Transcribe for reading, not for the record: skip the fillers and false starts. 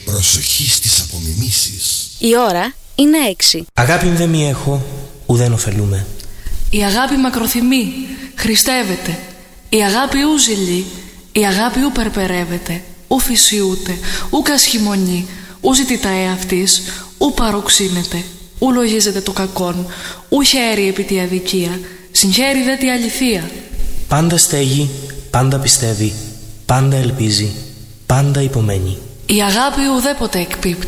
Προσοχή στις απομιμήσεις. Η ώρα είναι 6. Αγάπη μη δεν μη έχω, ουδέν ωφελούμε. Η αγάπη μακροθυμεί, χριστεύεται. Η αγάπη ου ζηλεί, η αγάπη ου περπερεύεται. Ου φυσιούται, ου κασχημονεί, ου ζητητά εαυτής, ου παροξύνεται. Ου λογίζεται το κακόν, ου χαίρει επί τη αδικία, συγχαίρει δε τη αληθεία. Πάντα στέγει, πάντα πιστεύει, πάντα ελπίζει, πάντα υπομένει. Η αγάπη ουδέποτε εκπίπτει.